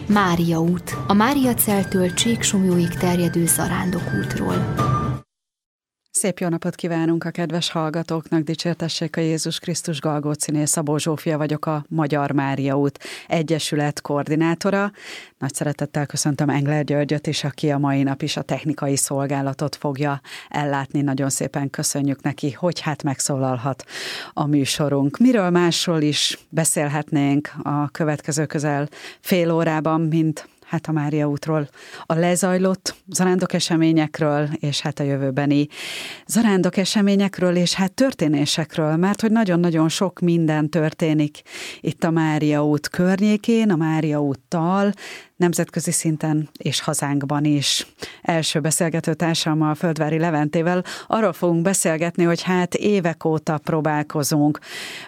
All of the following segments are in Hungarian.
Mária út, a Máriaceltől Csíksomlyóig terjedő zarándokútról. Szép jó napot kívánunk a kedves hallgatóknak, dicsértessék a Jézus Krisztus. Galgóciné Szabó Zsófia vagyok, a Magyar Mária út Egyesület koordinátora. Nagy szeretettel köszöntöm Engler Györgyöt is, aki a mai nap is a technikai szolgálatot fogja ellátni. Nagyon szépen köszönjük neki, hogy hát megszólalhat a műsorunk. Miről másról is beszélhetnénk a következő közel fél órában, mint hát a Mária útról, a lezajlott zarándokeseményekről, és hát a jövőbeni zarándokeseményekről, és hát történésekről, mert hogy nagyon-nagyon sok minden történik itt a Mária út környékén, a Mária úttal, nemzetközi szinten és hazánkban is. Első beszélgető társammal, Földvári Leventével arról fogunk beszélgetni, hogy hát évek óta próbálkozunk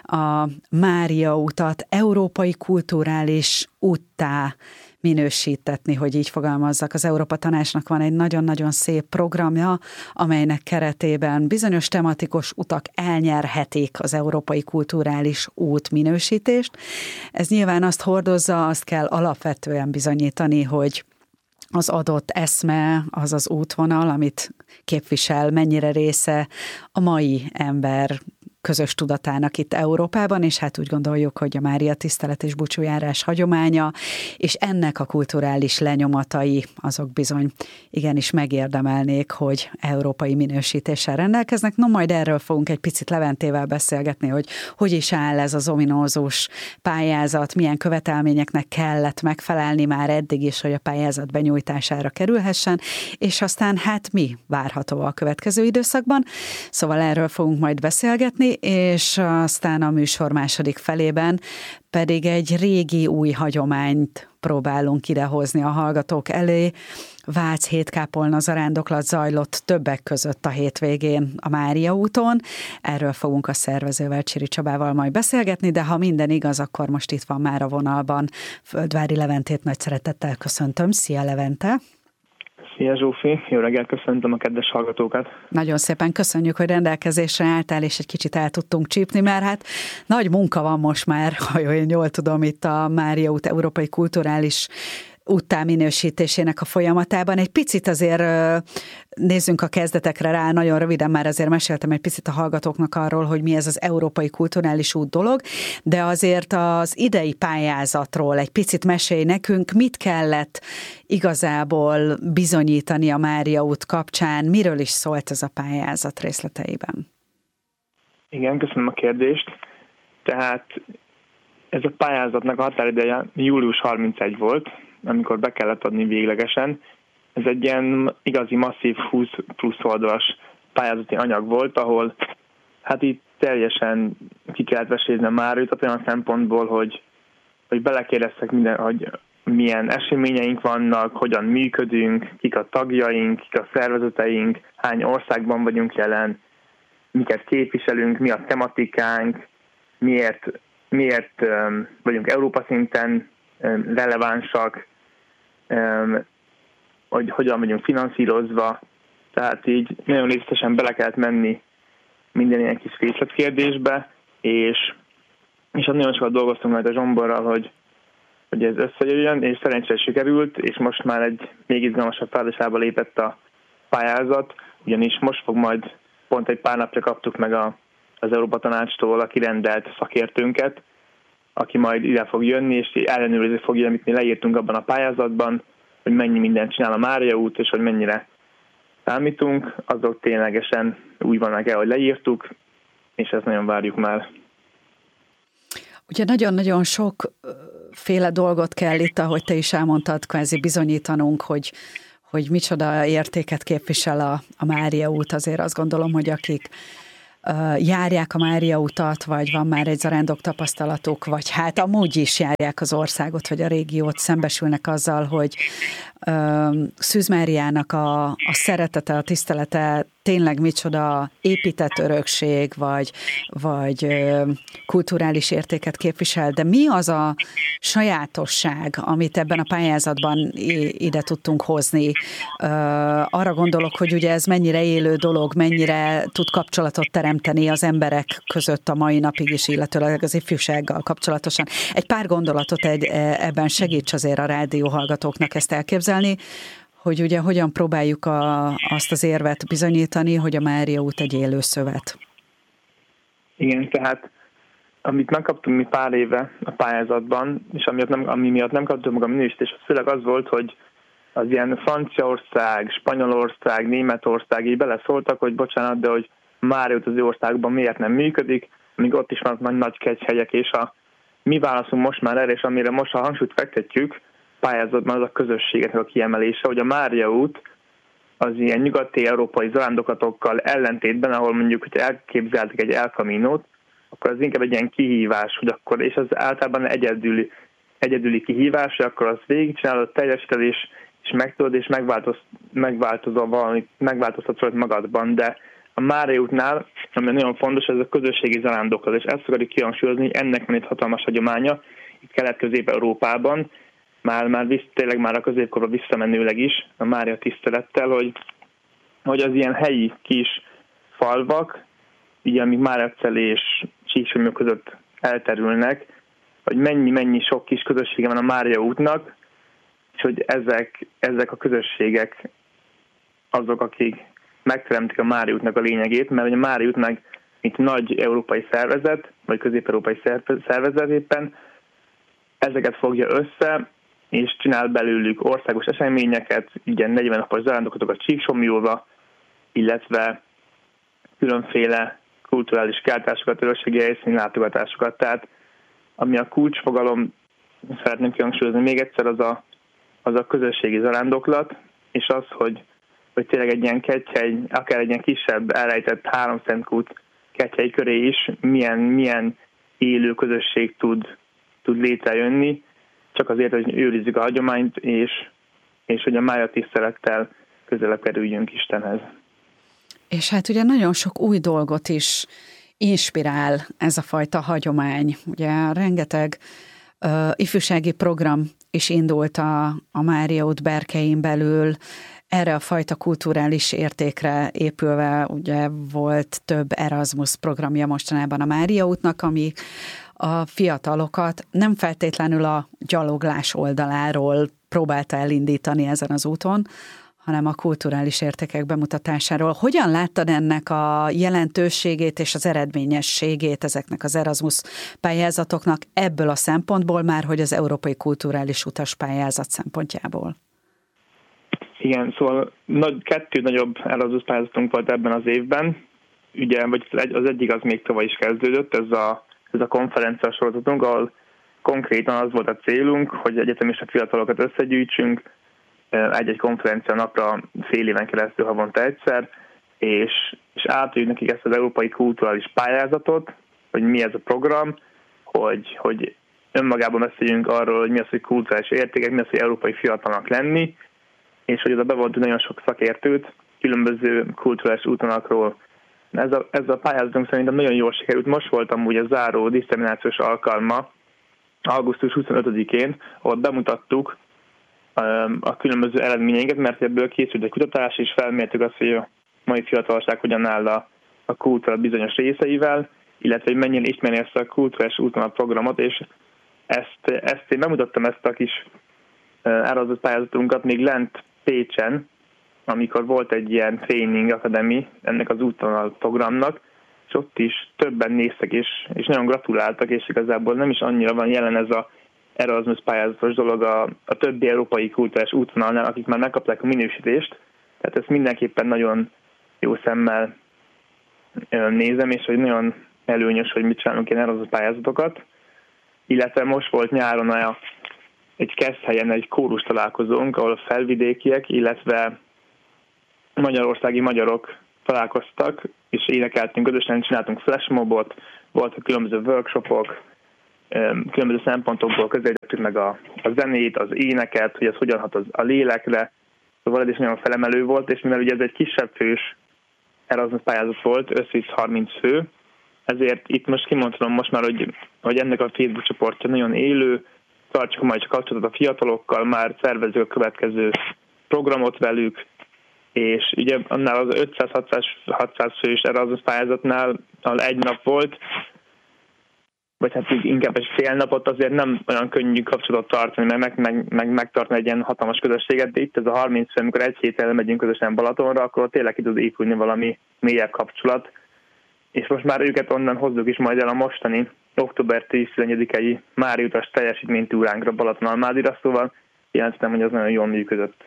a Mária utat európai kulturális úttá minősítetni, hogy így fogalmazzak. Az Európa Tanácsnak van egy nagyon-nagyon szép programja, amelynek keretében bizonyos tematikus utak elnyerhetik az európai kulturális út minősítést. Ez nyilván azt hordozza, azt kell alapvetően bizonyítani, hogy az adott eszme, az az útvonal, amit képvisel, mennyire része a mai ember közös tudatának itt Európában, és hát úgy gondoljuk, hogy a Mária tisztelet és búcsújárás hagyománya, és ennek a kulturális lenyomatai, azok bizony igenis megérdemelnék, hogy európai minősítéssel rendelkeznek. No, majd erről fogunk egy picit Leventével beszélgetni, hogy is áll ez az ominózus pályázat, milyen követelményeknek kellett megfelelni már eddig is, hogy a pályázat benyújtására kerülhessen, és aztán hát mi várható a következő időszakban. Szóval erről fogunk majd beszélgetni, és aztán a műsor második felében pedig egy régi új hagyományt próbálunk idehozni a hallgatók elé. Vác hétkápolna zarándoklat zajlott többek között a hétvégén a Mária úton. Erről fogunk a szervezővel, Csiri Csabával majd beszélgetni, de ha minden igaz, akkor most itt van már a vonalban Földvári Leventét. Nagy szeretettel köszöntöm. Szia, Levente! Szia Zsófi, jó reggelt, köszöntöm a kedves hallgatókat. Nagyon szépen köszönjük, hogy rendelkezésre álltál, és egy kicsit el tudtunk csípni, mert hát nagy munka van most már, ha én jól tudom, itt a Mária út európai kulturális úttá minősítésének a folyamatában. Egy picit azért nézzünk a kezdetekre rá, nagyon röviden már azért meséltem egy picit a hallgatóknak arról, hogy mi ez az európai kulturális út dolog, de azért az idei pályázatról egy picit mesélj nekünk, mit kellett igazából bizonyítani a Mária út kapcsán, miről is szólt ez a pályázat részleteiben? Igen, köszönöm a kérdést. Tehát ez a pályázatnak a határideje július 31 volt, amikor be kellett adni véglegesen. Ez egy ilyen igazi masszív 20 plusz oldalas pályázati anyag volt, ahol hát itt teljesen ki kellett vesézni a Mária utat olyan szempontból, hogy belekérdeztek minden, hogy milyen eseményeink vannak, hogyan működünk, kik a tagjaink, kik a szervezeteink, hány országban vagyunk jelen, miket képviselünk, mi a tematikánk, miért vagyunk Európa szinten relevánsak, hogy hogyan vagyunk finanszírozva. Tehát így nagyon részletesen bele kellett menni minden ilyen kis részletkérdésbe, és nagyon sokat dolgoztunk majd a Zsomborral, hogy ez összejöjjön, és szerencsére sikerült, és most már egy még izgalmasabb fázisába lépett a pályázat, ugyanis most fog majd, pont egy pár napja kaptuk meg az Európa Tanácstól a kirendelt szakértőnket, aki majd ide fog jönni, és ellenőrizni fogja, amit mi leírtunk abban a pályázatban, hogy mennyi mindent csinál a Mária út, és hogy mennyire számítunk, azok ténylegesen úgy vannak el, hogy leírtuk, és ezt nagyon várjuk már. Ugye nagyon-nagyon sokféle dolgot kell itt, ahogy te is elmondtad, kvázi bizonyítanunk, hogy micsoda értéket képvisel a Mária út. Azért azt gondolom, hogy akik járják a Mária utat, vagy van már egy zarándok tapasztalatuk, vagy hát amúgy is járják az országot, vagy a régiót, szembesülnek azzal, hogy Szűz Máriának a szeretete, a tisztelete tényleg micsoda épített örökség, vagy kulturális értéket képvisel, de mi az a sajátosság, amit ebben a pályázatban ide tudtunk hozni? Arra gondolok, hogy ugye ez mennyire élő dolog, mennyire tud kapcsolatot teremteni az emberek között a mai napig is, illetőleg az ifjúsággal kapcsolatosan. Egy pár gondolatot ebben segíts azért a rádióhallgatóknak ezt elképzelni, hogy ugye hogyan próbáljuk azt az érvet bizonyítani, hogy a Mária út egy élő szövet. Igen, tehát amit megkaptunk mi pár éve a pályázatban, és ami miatt nem kaptunk meg a minősítést, az főleg az volt, hogy az ilyen Franciaország, Spanyolország, Németország így beleszóltak, hogy bocsánat, de hogy Mária út az ő országban miért nem működik, amíg ott is vannak nagy kegyhelyek, és a mi válaszunk most már erre, és amire most a hangsúlyt fektetjük, pályázatban az a közösségeknek a kiemelése, hogy a Mária út az ilyen nyugati európai zarándokatokkal ellentétben, ahol mondjuk, hogy elképzeltek egy El Caminót, akkor az inkább egy ilyen kihívás, hogy akkor, és az általában egyedüli kihívás, hogy akkor azt végigcsinálod, teljesíted, és megtudod, és megváltozol valamit, megváltoztatsz valamit magadban, de a Mária útnál, ami nagyon fontos, ez a közösségi zarándoklat, és ezt akarjuk kihangsúlyozni, ennek van itt hatalmas hagyománya, itt Kelet-Közép-Európában, tényleg már a középkorban visszamenőleg is, a Mária tisztelettel, hogy az ilyen helyi kis falvak, így amik Máriacell és Csíksomlyó között elterülnek, hogy mennyi sok kis közössége van a Mária útnak, és hogy ezek a közösségek azok, akik megteremtik a Mária útnak a lényegét, mert a Mária útnak, mint nagy európai szervezet, vagy közép-európai szervezet éppen, ezeket fogja össze, és csinál belőlük országos eseményeket, ilyen 40 napos zarándokokat Csíksomlyóba, illetve különféle kulturális kiáltásokat, örökségi helyszíni látogatásokat. Tehát ami a kulcsfogalom, szeretném kihangsúlyozni még egyszer, az a közösségi zarándoklat, és az, hogy tényleg egy ilyen kegyhely, akár egy ilyen kisebb elrejtett 3 szentkút kegyhely köré is milyen élő közösség tud létrejönni, csak azért, hogy őrizzük a hagyományt, és hogy a Mária tisztelettel közelebb kerüljünk Istenhez. És hát ugye nagyon sok új dolgot is inspirál ez a fajta hagyomány. Ugye rengeteg ifjúsági program is indult a Mária út berkein belül, erre a fajta kulturális értékre épülve ugye volt több Erasmus programja mostanában a Mária útnak, ami a fiatalokat nem feltétlenül a gyaloglás oldaláról próbálta elindítani ezen az úton, hanem a kulturális értékek bemutatásáról. Hogyan láttad ennek a jelentőségét és az eredményességét ezeknek az Erasmus pályázatoknak ebből a szempontból már, hogy az Európai Kulturális Utas pályázat szempontjából? Igen, szóval 2 nagyobb Erasmus pályázatunk volt ebben az évben. Ugye, vagy az egyik az még tavaly is kezdődött, ez a konferencia sorozatunk, ahol konkrétan az volt a célunk, hogy egyetemista fiatalokat összegyűjtsünk, egy-egy konferencia napra fél éven keresztül havonta egyszer, és átadjuk nekik ezt az európai kulturális pályázatot, hogy mi ez a program, hogy önmagában beszéljünk arról, hogy mi az, hogy kulturális értékek, mi az, hogy európai fiatalnak lenni, és hogy oda bevontunk nagyon sok szakértőt különböző kulturális útvonalakról. Ez a pályázatunk szerintem nagyon jól sikerült. Most voltam úgy a záró diszeminációs alkalma augusztus 25-én, ahol bemutattuk a különböző eredményeinket, mert ebből készült egy kutatás, és felmértük azt, hogy a mai fiatalság hogyan áll a kultúra bizonyos részeivel, illetve hogy mennyien ismeri ezt a kulturális útvonal programot, és ezt én bemutattam, ezt a kis Erasmus pályázatunkat még lent Pécsen, amikor volt egy ilyen training academy ennek az útvonal programnak, és ott is többen néztek, és nagyon gratuláltak, és igazából nem is annyira van jelen ez a Erasmus pályázatos dolog a többi európai kulturális útvonalnál, akik már megkapták a minősítést. Tehát ezt mindenképpen nagyon jó szemmel nézem, és hogy nagyon előnyös, hogy mit csinálunk ilyen Erasmus pályázatokat. Illetve most volt nyáron egy Keszthelyen egy kórus találkozónk, ahol a felvidékiek, illetve magyarországi magyarok találkoztak, és énekeltünk közösen, csináltunk flashmobot, voltak különböző workshopok, különböző szempontokból közelítettük meg a zenét, az éneket, hogy ez hogyan hat a lélekre, szóval ez is nagyon felemelő volt, és mivel ugye ez egy kisebb fős Erasmus pályázat volt, összvisz 30 fő, ezért itt most kimondhatom most már, hogy ennek a Facebook csoportja nagyon élő, tartsuk majd kapcsolatot a fiatalokkal, már szervezzük a következő programot velük, és ugye annál az 500-600 fős Erasmus pályázatnál, ahol egy nap volt, vagy hát inkább egy fél napot, azért nem olyan könnyű kapcsolatot tartani, meg megtartani egy ilyen hatalmas közösséget, de itt ez a 30 fő, amikor egy héten megyünk közösen Balatonra, akkor tényleg ki tud épülni valami mélyebb kapcsolat, és most már őket onnan hozzuk is majd el a mostani október 10-11-i Máriutas teljesítménytúránkra Balaton-Almádira, szóval jelentem, hogy az nagyon jól működött.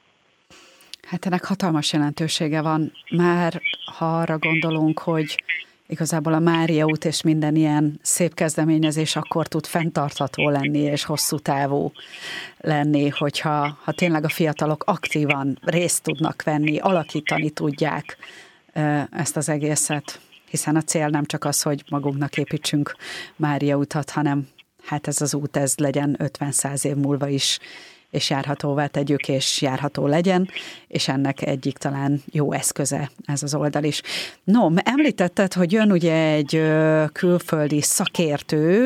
Hát ennek hatalmas jelentősége van. Már ha arra gondolunk, hogy igazából a Mária út és minden ilyen szép kezdeményezés akkor tud fenntartható lenni és hosszú távú lenni, hogyha tényleg a fiatalok aktívan részt tudnak venni, alakítani tudják ezt az egészet. Hiszen a cél nem csak az, hogy magunknak építsünk Mária utat, hanem hát ez az út, ez legyen 50-100 év múlva is, és járhatóvá tegyük, és járható legyen, és ennek egyik talán jó eszköze ez az oldal is. No, említetted, hogy jön ugye egy külföldi szakértő,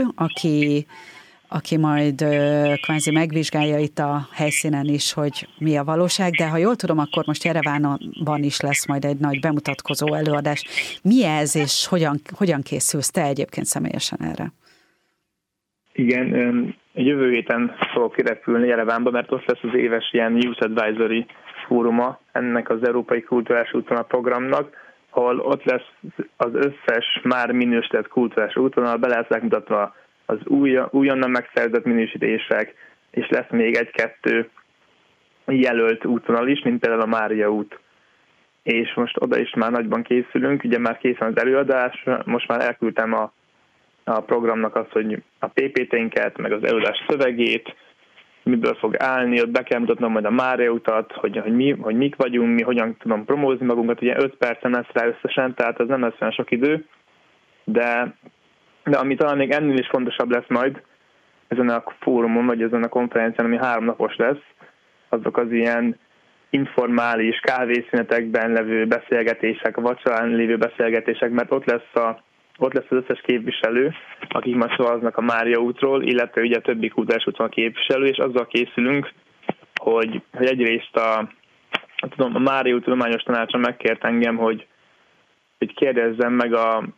aki majd kvázi megvizsgálja itt a helyszínen is, hogy mi a valóság, de ha jól tudom, akkor most Jerevánban is lesz majd egy nagy bemutatkozó előadás. Mi ez, és hogyan készülsz te egyébként személyesen erre? Igen, jövő héten fogok kirepülni Jerevánba, mert ott lesz az éves ilyen Youth Advisory fóruma ennek az Európai Kulturális Útvonal programnak, ahol ott lesz az összes már minősített kulturális útvonal, be lesznek mutatva az újonnan megszerzett minősítések, és lesz még egy-kettő jelölt útvonal is, mint például a Mária út. És most oda is már nagyban készülünk, ugye már készen az előadás, most már elküldtem a programnak azt, hogy a PPT-nket, meg az előadás szövegét, miből fog állni, ott be kell mutatnom majd a Mária utat, hogy mik vagyunk, mi hogyan tudom promózni magunkat, ugye 5 percen lesz rá összesen, tehát ez nem lesz olyan sok idő, de ami talán még ennél is fontosabb lesz majd ezen a fórumon, vagy ezen a konferencián, ami 3 napos lesz, azok az ilyen informális kávészünetekben levő beszélgetések, a vacsorán lévő beszélgetések, mert ott lesz az összes képviselő, akik majd szavaznak a Mária útról, illetve ugye a többi kulturális úton a képviselő, és azzal készülünk, hogy egyrészt a Mária út tudományos tanácsa megkért engem, hogy kérdezzem meg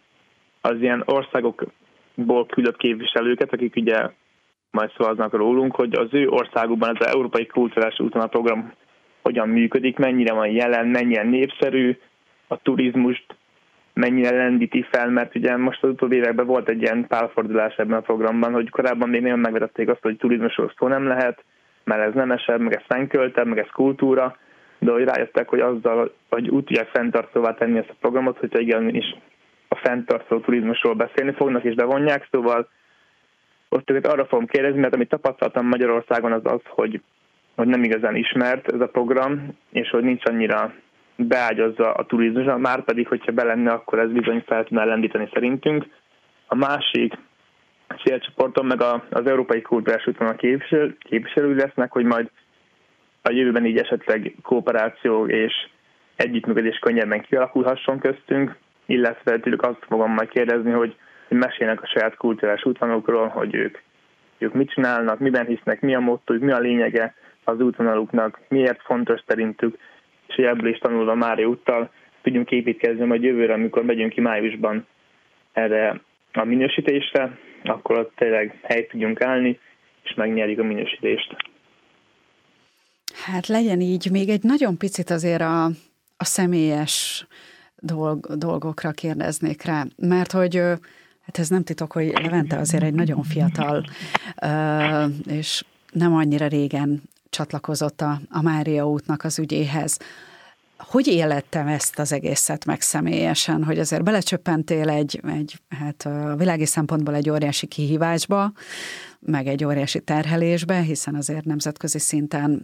az ilyen országokból küldött képviselőket, akik ugye majd szavaznak rólunk, hogy az ő országukban ez az Európai Kulturális Útvonal program hogyan működik, mennyire van jelen, mennyire népszerű, a turizmust mennyire lendíti fel, mert ugye most az utóbbi években volt egy ilyen pálfordulás ebben a programban, hogy korábban még nagyon megvetették azt, hogy turizmusról szó nem lehet, mert ez nemesebb, meg ez fennköltebb, meg ez kultúra, de hogy rájöttek, hogy azzal, hogy úgy tudják fenntartóvá tenni ezt a programot, hogyha igenis a fenntartó turizmusról beszélni fognak és bevonják, szóval most őket arra fogom kérdezni, mert amit tapasztaltam Magyarországon az, hogy nem igazán ismert ez a program, és hogy nincs annyira beágyazza a turizmusra, már pedig, hogyha be lenne, akkor ez bizony fel tudná lendíteni szerintünk. A másik célcsoporton meg az Európai Kulturális Útvonal képviselői lesznek, hogy majd a jövőben így esetleg kooperáció és együttműködés könnyebben kialakulhasson köztünk, illetve tőlük azt fogom majd kérdezni, hogy mesélnek a saját kulturális útvonalukról, hogy ők mit csinálnak, miben hisznek, mi a mottójuk, mi a lényege az útvonaluknak, miért fontos szerintük, és ebből is tanulva Mária úttal tudjunk építkezni majd jövőre, amikor megyünk ki májusban erre a minősítésre, akkor ott tényleg helyt tudjunk állni, és megnyerjük a minősítést. Hát legyen így. Még egy nagyon picit azért a személyes dolgokra kérdeznék rá, mert hogy hát ez nem titok, hogy Levente azért egy nagyon fiatal, és nem annyira régen csatlakozott a Mária útnak az ügyéhez. Hogy élettem ezt az egészet meg személyesen, hogy azért belecsöppentél egy hát a világi szempontból egy óriási kihívásba, meg egy óriási terhelésbe, hiszen azért nemzetközi szinten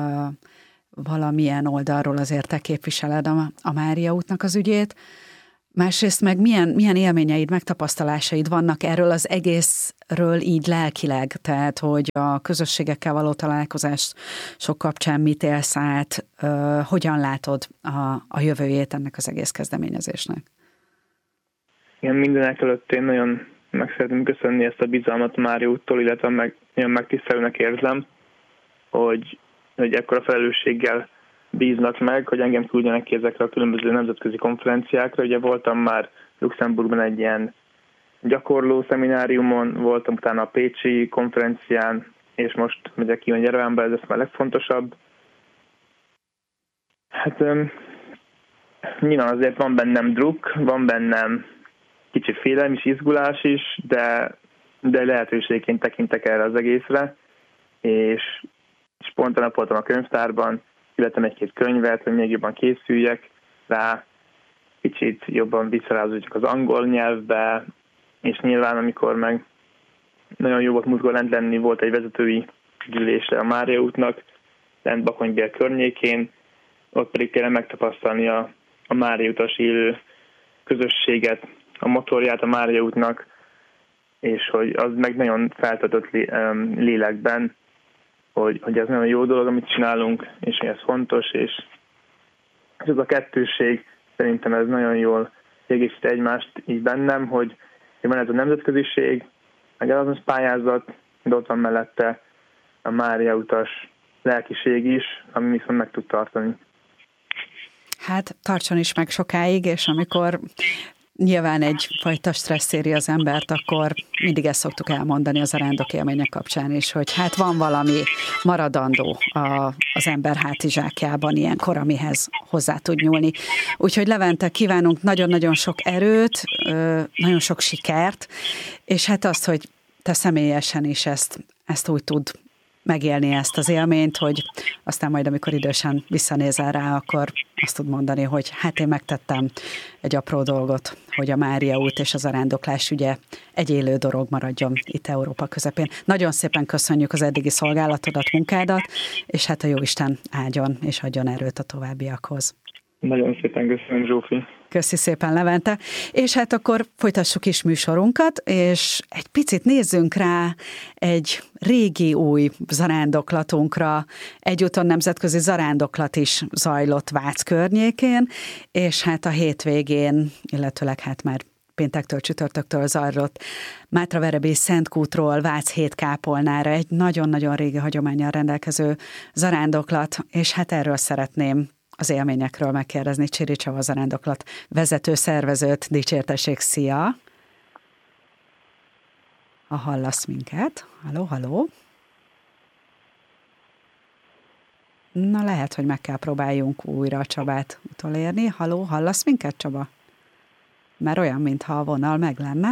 valamilyen oldalról azért te képviseled a Mária útnak az ügyét, Másrészt meg milyen élményeid, megtapasztalásaid vannak erről az egészről így lelkileg, tehát hogy a közösségekkel való találkozás sok kapcsán mit élsz át, hogyan látod a jövőjét ennek az egész kezdeményezésnek? Igen, mindenek előtt én nagyon meg szeretném köszönni ezt a bizalmat Mária úttól, illetve nagyon megtisztelőnek érzem, hogy ekkora felelősséggel bíznak meg, hogy engem küldjenek ki ezekre a különböző nemzetközi konferenciákra. Ugye voltam már Luxemburgban egy ilyen gyakorló szemináriumon, voltam utána a pécsi konferencián, és most megyek ki a Jerevánba, ez már legfontosabb. Hát nyilván azért van bennem druk, van bennem kicsi félelem és izgulás is, de lehetőségként tekintek erre az egészre, és pont voltam a könyvtárban, ületem egy-két könyvet, hogy még jobban készüljek rá, kicsit jobban visszarázódjak az angol nyelvbe, és nyilván amikor meg nagyon jó volt múltkor lent lenni, volt egy vezetői gyűlésre a Mária útnak, lent Bakonybél környékén, ott pedig tényleg megtapasztalni a Mária utas élő közösséget, a motorját a Mária útnak, és hogy az meg nagyon feltöltött lélekben, hogy ez nagyon jó dolog, amit csinálunk, és ez fontos, és ez a kettőség, szerintem ez nagyon jól kiegészít egymást így bennem, hogy van ez a nemzetköziség, meg Erasmus pályázat, de ott van mellette a Mária utas lelkiség is, ami viszont meg tud tartani. Hát tartson is meg sokáig, és amikor nyilván egyfajta stressz éri az embert, akkor mindig ezt szoktuk elmondani az arándok élmények kapcsán is, hogy hát van valami maradandó az ember hátizsákjában ilyenkor, amihez hozzá tud nyúlni. Úgyhogy Levente, kívánunk nagyon-nagyon sok erőt, nagyon sok sikert, és hát azt, hogy te személyesen is ezt úgy tud megélni, ezt az élményt, hogy aztán majd, amikor idősen visszanézel rá, akkor azt tud mondani, hogy hát én megtettem egy apró dolgot, hogy a Mária út és az arándoklás ügye egy élő dolog maradjon itt Európa közepén. Nagyon szépen köszönjük az eddigi szolgálatodat, munkádat, és hát a Jóisten áldjon és adjon erőt a továbbiakhoz. Nagyon szépen köszönöm, Zsófi. Köszi szépen, Levente. És hát akkor folytassuk is műsorunkat, és egy picit nézzünk rá egy régi új zarándoklatunkra. Egyúton nemzetközi zarándoklat is zajlott Vác környékén, és hát a hétvégén, illetőleg hát már péntektől, csütörtöktől zajlott Mátraverebély Szentkútról Vác Hétkápolnára egy nagyon-nagyon régi hagyománnyal rendelkező zarándoklat, és hát erről szeretném az élményekről megkérdezni Csiri Csaba zarándoklat vezető szervezőt. Dicsértessék, szia! Ha hallasz minket. Halló? Na, lehet, hogy meg kell próbáljunk újra Csabát utolérni. Halló, hallasz minket, Csaba? Mert olyan, mintha a vonal meg lenne.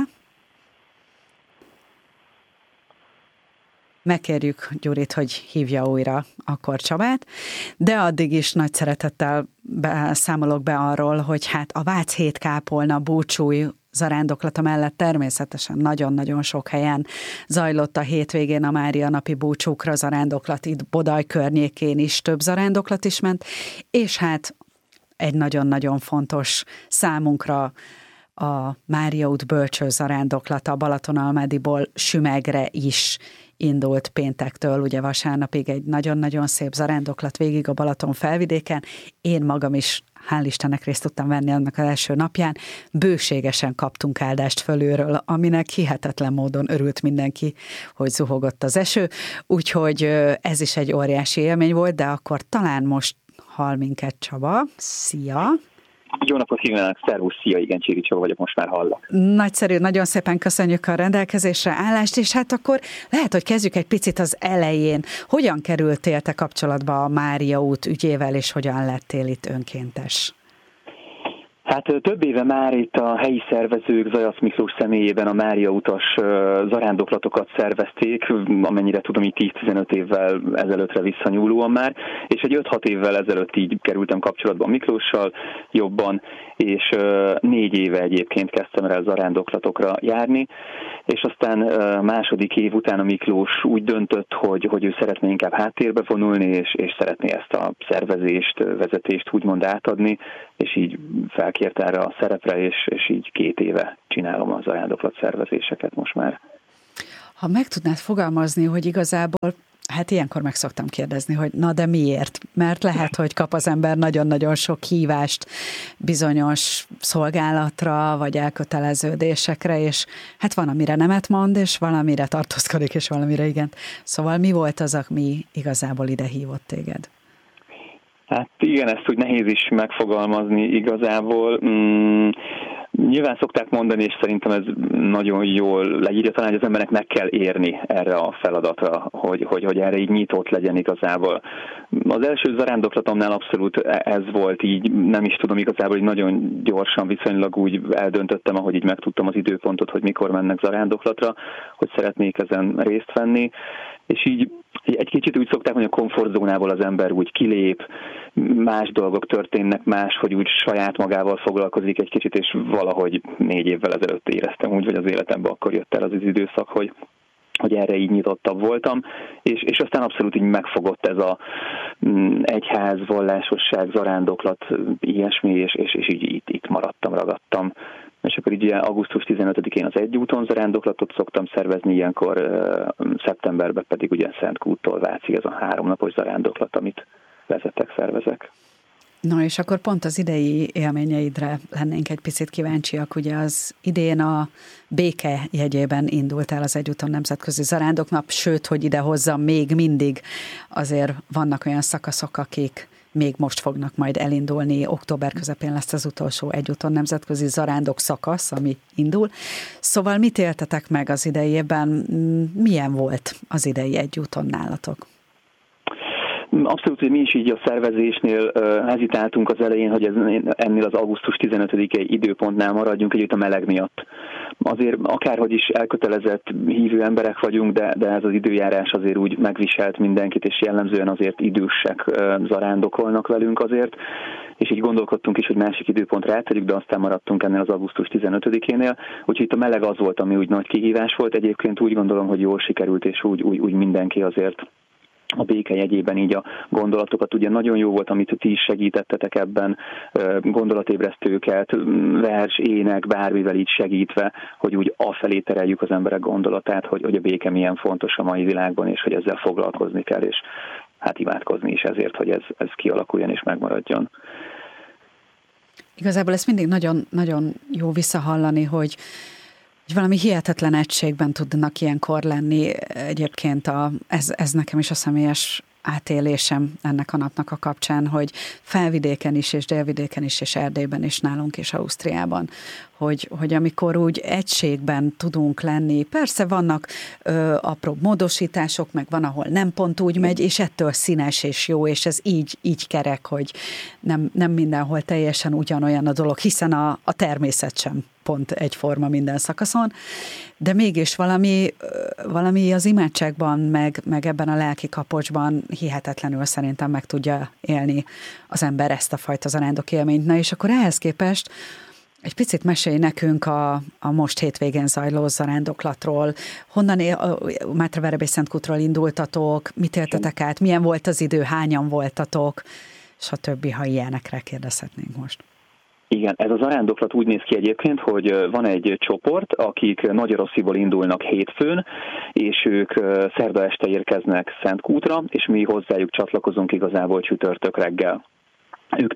Megkérjük Gyurit, hogy hívja újra akkor Csabát, de addig is nagy szeretettel számolok be arról, hogy hát a Vác Hétkápolna búcsúj zarándoklata mellett természetesen nagyon-nagyon sok helyen zajlott a hétvégén a Mária napi búcsúkra zarándoklat, itt Bodaj környékén is több zarándoklat is ment, és hát egy nagyon-nagyon fontos számunkra a Mária út bölcső zarándoklata a Balatonalmádiból Sümegre is indult péntektől, ugye vasárnapig egy nagyon-nagyon szép zarándoklat végig a Balaton felvidéken. Én magam is, hál' Istennek részt tudtam venni annak az első napján. Bőségesen kaptunk áldást fölülről, aminek hihetetlen módon örült mindenki, hogy zuhogott az eső. Úgyhogy ez is egy óriási élmény volt, de akkor talán most hall minket Csaba. Szia! Jó napot kívánok, szervusz, szia, igen, Csiri Csaba vagyok, most már hallak. Nagyszerű, nagyon szépen köszönjük a rendelkezésre állást, és hát akkor lehet, hogy kezdjük egy picit az elején. Hogyan kerültél te kapcsolatba a Mária út ügyével, és hogyan lettél itt önkéntes? Hát több éve már itt a helyi szervezők Zajac Miklós személyében a Mária utas zarándoklatokat szervezték, amennyire tudom, így 10-15 évvel ezelőttre visszanyúlóan már, és egy 5-6 évvel ezelőtt így kerültem kapcsolatba Miklóssal jobban, és 4 éve egyébként kezdtem el zarándoklatokra járni, és aztán második év után a Miklós úgy döntött, hogy ő szeretné inkább háttérbe vonulni, és szeretné ezt a szervezést, vezetést úgymond átadni és így felkért erre a szerepre, és így 2 éve csinálom az zarándoklat szervezéseket most már. Ha meg tudnád fogalmazni, hogy igazából, hát ilyenkor meg szoktam kérdezni, hogy na de miért? Mert lehet, hogy kap az ember nagyon-nagyon sok hívást bizonyos szolgálatra, vagy elköteleződésekre, és hát van, amire nemet mond, és valamire tartózkodik, és valamire igen. Szóval mi volt az, ami igazából ide hívott téged? Hát igen, ezt úgy nehéz is megfogalmazni igazából. Nyilván szokták mondani, és szerintem ez nagyon jól leírja, talán, hogy az embernek meg kell érni erre a feladatra, hogy erre így nyitott legyen igazából. Az első zarándoklatomnál abszolút ez volt így, nem is tudom igazából, hogy nagyon gyorsan viszonylag úgy eldöntöttem, ahogy így megtudtam az időpontot, hogy mikor mennek zarándoklatra, hogy szeretnék ezen részt venni, és így egy kicsit úgy szokták, hogy a komfortzónából az ember úgy kilép, más dolgok történnek, más, hogy úgy saját magával foglalkozik egy kicsit, és valahogy 4 évvel ezelőtt éreztem úgy, vagy az életemben akkor jött el az időszak, hogy erre így nyitottabb voltam, és aztán abszolút így megfogott ez a egyház, vallásosság, zarándoklat, ilyesmi, és így itt maradtam, ragadtam. És akkor így augusztus 15-én az egyúton zarándoklatot szoktam szervezni, ilyenkor szeptemberben pedig ugye Szentkúttól Vácig ez a 3 napos zarándoklat, amit vezetek, szervezek. No, és akkor pont az idei élményeidre lennénk egy picit kíváncsiak. Ugye az idén a béke jegyében indult el az Egyúton Nemzetközi Zarándoknap, sőt, hogy ide hozzam, még mindig azért vannak olyan szakaszok, akik még most fognak majd elindulni. Október közepén lesz az utolsó Egyúton Nemzetközi Zarándok szakasz, ami indul. Szóval mit éltetek meg az idei évben? Milyen volt az idei Egyúton nálatok? Abszolút, hogy mi is így a szervezésnél hezitáltunk az elején, hogy ennél az augusztus 15-i időpontnál maradjunk együtt a meleg miatt. Azért akárhogy is elkötelezett hívő emberek vagyunk, de ez az időjárás azért úgy megviselt mindenkit, és jellemzően azért idősek zarándokolnak velünk azért, és így gondolkodtunk is, hogy másik időpontra átegyük, de aztán maradtunk ennél az augusztus 15-énél. Úgyhogy itt a meleg az volt, ami úgy nagy kihívás volt. Egyébként úgy gondolom, hogy jól sikerült, és úgy mindenki azért a béke jegyében így a gondolatokat. Ugye nagyon jó volt, amit ti is segítettetek ebben, gondolatébresztőket, vers, ének, bármivel így segítve, hogy úgy afelé tereljük az emberek gondolatát, hogy a béke milyen fontos a mai világban, és hogy ezzel foglalkozni kell, és hát imádkozni is ezért, hogy ez kialakuljon és megmaradjon. Igazából ez mindig nagyon, nagyon jó visszahallani, hogy valami hihetetlen egységben tudnak ilyenkor lenni. Egyébként ez nekem is a személyes átélésem ennek a napnak a kapcsán, hogy Felvidéken is, és Délvidéken is, és Erdélyben is, nálunk és Ausztriában, hogy amikor úgy egységben tudunk lenni, persze vannak apró módosítások, meg van, ahol nem pont úgy megy, és ettől színes és jó, és ez így kerek, hogy nem mindenhol teljesen ugyanolyan a dolog, hiszen a természet sem pont egyforma minden szakaszon, de mégis valami az imádságban, meg ebben a lelki kapocsban hihetetlenül szerintem meg tudja élni az ember ezt a fajta zarándok élményt. Na és akkor ehhez képest egy picit mesélj nekünk a most hétvégén zajló zarándoklatról. Honnan Mátraverebély Szentkútról indultatok, mit éltetek át, milyen volt az idő, hányan voltatok, stb., ha ilyenekre kérdezhetnénk most. Igen, ez a zarándoklat úgy néz ki egyébként, hogy van egy csoport, akik Nagyerossziból indulnak hétfőn, és ők szerda este érkeznek Szentkútra, és mi hozzájuk csatlakozunk igazából csütörtök reggel. Ők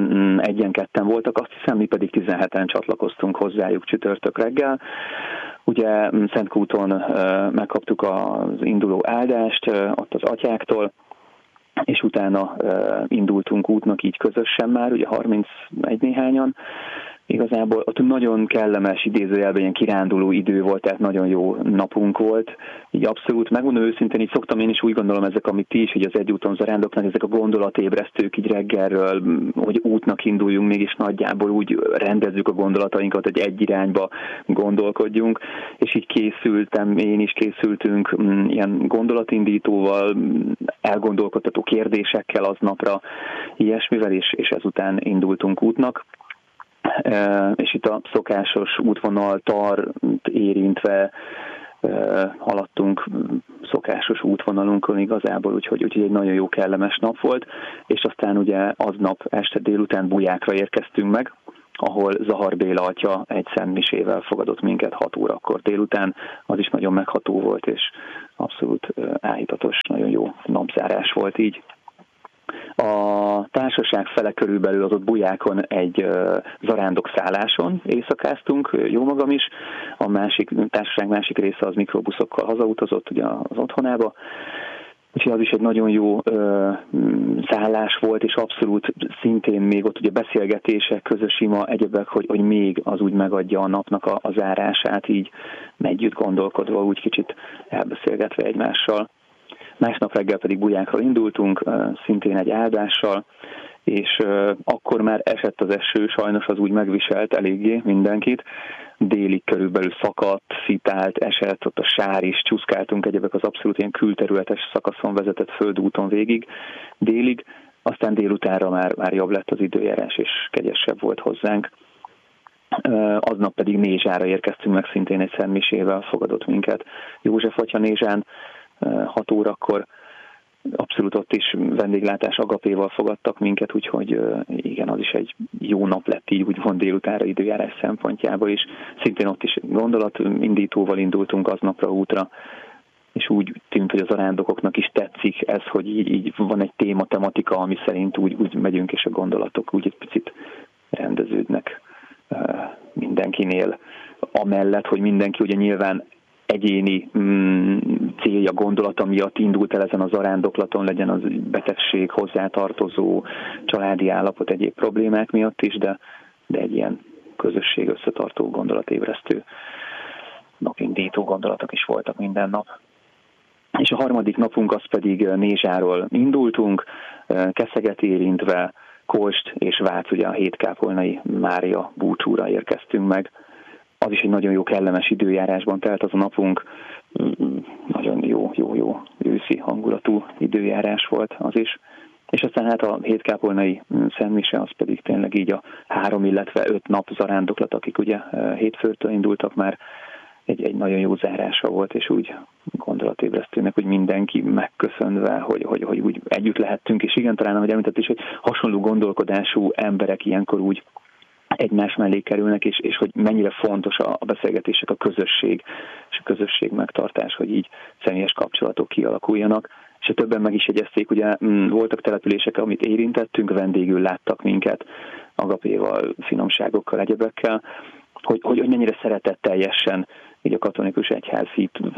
11-2 voltak, azt hiszem, mi pedig 17-en csatlakoztunk hozzájuk csütörtök reggel. Ugye Szentkúton megkaptuk az induló áldást ott az atyáktól, és utána indultunk útnak így közösen már, ugye 31 néhányan. Igazából ott nagyon kellemes, idézőjelben ilyen kiránduló idő volt, tehát nagyon jó napunk volt. Így abszolút, megmondom őszintén, így szoktam én is úgy gondolom ezek, amit ti is, hogy az Egyúton zarándoknak, ezek a gondolatébresztők így reggelről, hogy útnak induljunk, mégis nagyjából úgy rendezzük a gondolatainkat, hogy egy irányba gondolkodjunk, és így én is készültünk ilyen gondolatindítóval, elgondolkodtató kérdésekkel aznapra, ilyesmivel, és ezután indultunk útnak. És itt a szokásos útvonal tart érintve haladtunk szokásos útvonalunkon igazából, úgyhogy egy nagyon jó kellemes nap volt, és aztán ugye aznap este délután Bujákra érkeztünk meg, ahol Zahar Béla atya egy szentmisével fogadott minket 6 órakor délután. Az is nagyon megható volt, és abszolút áhítatos, nagyon jó napzárás volt így. A társaság fele körülbelül az ott Bujákon egy zarándok-szálláson éjszakáztunk, jó magam is. A társaság másik része az mikrobuszokkal hazautazott ugye az otthonába. Úgyhogy az is egy nagyon jó szállás volt, és abszolút szintén még ott ugye beszélgetések, közös ima, egyebek, hogy még az úgy megadja a napnak a zárását, így együtt gondolkodva, úgy kicsit elbeszélgetve egymással. Másnap reggel pedig Bujákról indultunk, szintén egy áldással, és akkor már esett az eső, sajnos az úgy megviselt eléggé mindenkit. Délig körülbelül szakadt, szitált, esett, ott a sár is, csúszkáltunk egyebek, az abszolút ilyen külterületes szakaszon vezetett földúton végig délig, aztán délutánra már jobb lett az időjárás, és kegyesebb volt hozzánk. Aznap pedig Nézsára érkeztünk meg, szintén egy szentmisével fogadott minket József atya Nézsán 6 órakor. Abszolút ott is vendéglátás agapéval fogadtak minket, úgyhogy igen, az is egy jó nap lett így úgymond délutánra időjárás szempontjából is. Szintén ott is gondolatindítóval indultunk aznapra útra, és úgy tűnt, hogy az zarándokoknak is tetszik ez, hogy így van egy tematika, ami szerint úgy megyünk, és a gondolatok úgy egy picit rendeződnek mindenkinél. Amellett, hogy mindenki ugye nyilván egyéni célja, gondolata miatt indult el ezen a zarándoklaton, legyen az betegség, hozzátartozó, családi állapot, egyéb problémák miatt is, de egy ilyen közösség összetartó, gondolatébresztő, napindító gondolatok is voltak minden nap. És a harmadik napunk az pedig Nézsáról indultunk, Keszeget érintve, Kolst és Vác, ugye a Hétkápolnai Mária búcsúra érkeztünk meg. Az is egy nagyon jó, kellemes időjárásban telt az a napunk, nagyon jó őszi hangulatú időjárás volt az is. És aztán hát a Hétkápolnai szentmise, az pedig tényleg így a 3, illetve 5 nap zarándoklat, akik ugye hétfőtől indultak már, egy nagyon jó zárása volt, és úgy gondolatébresztőnek, hogy mindenki megköszönve, hogy úgy együtt lehettünk, és igen, talán ahogy említett is, hogy hasonló gondolkodású emberek ilyenkor úgy egymás mellé kerülnek, és hogy mennyire fontos a beszélgetések, a közösség és a közösség megtartás, hogy így személyes kapcsolatok kialakuljanak. És többen meg is jegyezték, ugye voltak települések, amit érintettünk, vendégül láttak minket, agapéval, finomságokkal, egyebekkel, hogy mennyire szeretetteljesen így a katolikus egyház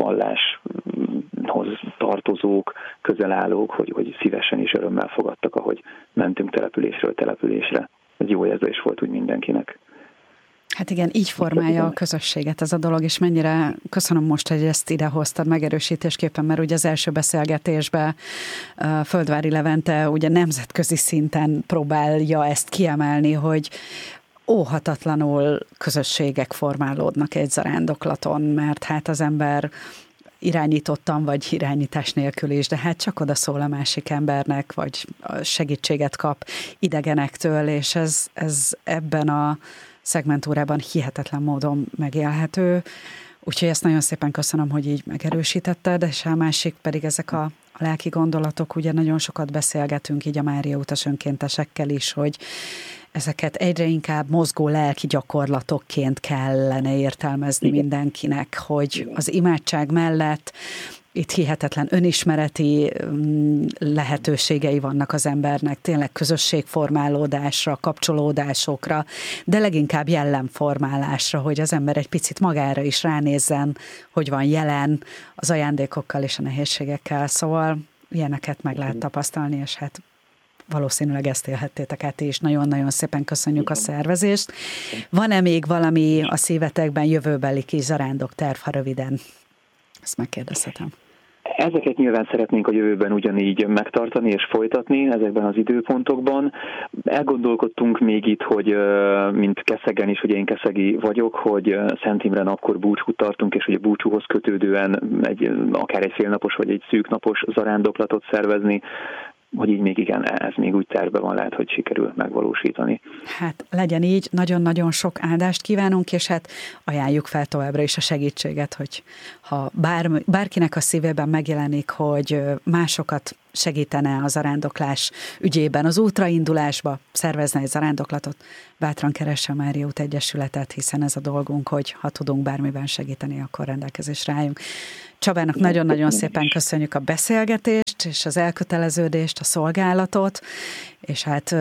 valláshoz tartozók, közelállók, hogy szívesen és örömmel fogadtak, ahogy mentünk településről településre. Ez jó érzés volt úgy mindenkinek. Hát igen, így formálja a közösséget ez a dolog, és mennyire köszönöm most, hogy ezt idehoztad megerősítésképpen, mert ugye az első beszélgetésben Földvári Levente ugye nemzetközi szinten próbálja ezt kiemelni, hogy óhatatlanul közösségek formálódnak egy zarándoklaton, mert hát az ember irányítottan, vagy irányítás nélkül is, de hát csak oda szól a másik embernek, vagy segítséget kap idegenektől, és ez ebben a szegmentúrában hihetetlen módon megélhető. Úgyhogy ezt nagyon szépen köszönöm, hogy így megerősítetted, és a másik pedig ezek a lelki gondolatok, ugye nagyon sokat beszélgetünk így a Mária utas önkéntesekkel is, hogy ezeket egyre inkább mozgó lelki gyakorlatokként kellene értelmezni mindenkinek, hogy az imádság mellett itt hihetetlen önismereti lehetőségei vannak az embernek, tényleg közösségformálódásra, kapcsolódásokra, de leginkább jellemformálásra, hogy az ember egy picit magára is ránézzen, hogy van jelen az ajándékokkal és a nehézségekkel, szóval ilyeneket meg lehet tapasztalni, és hát valószínűleg ezt élhettétek át, és nagyon-nagyon szépen köszönjük a szervezést. Van-e még valami a szívetekben jövőbeli kis zarándokterv, ha röviden? Ezt megkérdezhetem. Ezeket nyilván szeretnénk a jövőben ugyanígy megtartani és folytatni ezekben az időpontokban. Elgondolkodtunk még itt, hogy mint Keszegen is, ugye én keszegi vagyok, hogy Szent Imre napkor búcsút tartunk, és hogy a búcsúhoz kötődően akár egy félnapos vagy egy szűknapos zarándoklatot szervezni. így még igen, ez még úgy tervben van, lehet, hogy sikerül megvalósítani. Hát legyen így, nagyon-nagyon sok áldást kívánunk, és hát ajánljuk fel továbbra is a segítséget, hogy ha bárkinek a szívében megjelenik, hogy másokat segítene a zarándoklás ügyében, az útraindulásba szervezne egy zarándoklatot, bátran keresse a Mária út Egyesületet, hiszen ez a dolgunk, hogy ha tudunk bármiben segíteni, akkor rendelkezésre álljunk. Csabának nagyon-nagyon szépen köszönjük a beszélgetést, és az elköteleződést, a szolgálatot, és hát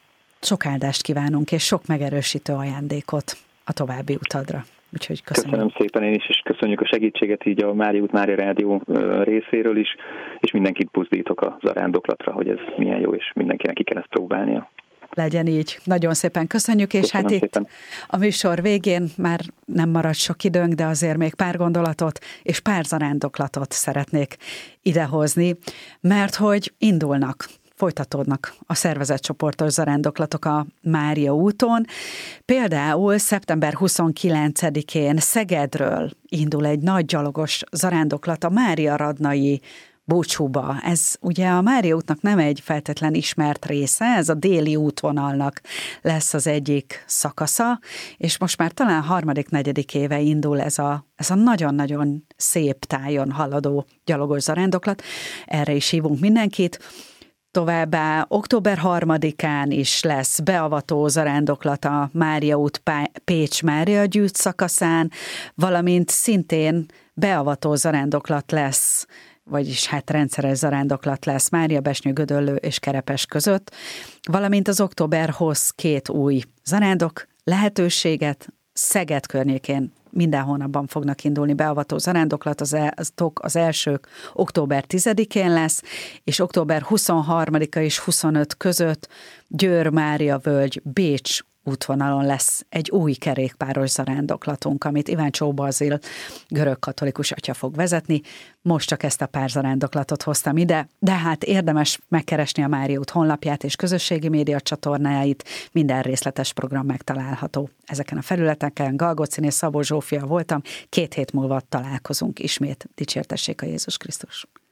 sok áldást kívánunk, és sok megerősítő ajándékot a további utadra. Úgyhogy köszönöm szépen én is, és köszönjük a segítséget így a Mária út Mária Rádió részéről is, és mindenkit buzdítok a zarándoklatra, hogy ez milyen jó, és mindenkinek ki kell ezt próbálnia. Legyen így. Nagyon szépen köszönjük, és köszönöm hát szépen. Itt a műsor végén már nem marad sok időnk, de azért még pár gondolatot és pár zarándoklatot szeretnék idehozni, mert hogy folytatódnak a szervezetcsoportos zarándoklatok a Mária úton. Például szeptember 29-én Szegedről indul egy nagy gyalogos zarándoklat a Mária Radnai búcsúba. Ez ugye a Mária útnak nem egy feltétlen ismert része, ez a déli útvonalnak lesz az egyik szakasza, és most már talán 3.-4. éve indul ez a nagyon-nagyon szép tájon haladó gyalogos zarándoklat. Erre is hívunk mindenkit. Továbbá október 3-án is lesz beavató zarándoklat a Mária út Pécs Mária gyűjt szakaszán, valamint szintén beavató zarándoklat lesz, vagyis hát rendszeres zarándoklat lesz Máriabesnyő, Gödöllő és Kerepes között, valamint az október hoz 2 új zarándok lehetőséget. Szeged környékén minden hónapban fognak indulni beavató zarándoklat, az elsők október 10-én lesz, és október 23-a és 25 között Győr Mária völgy Bécs útvonalon lesz egy új kerékpáros zarándoklatunk, amit Iváncsó Bazil görög-katolikus atya fog vezetni. Most csak ezt a pár zarándoklatot hoztam ide, de hát érdemes megkeresni a Mária út honlapját és közösségi média csatornáit, minden részletes program megtalálható ezeken a felületeken. Galgóciné Szabó Zsófia voltam, 2 hét múlva találkozunk ismét. Dicsértessék a Jézus Krisztus!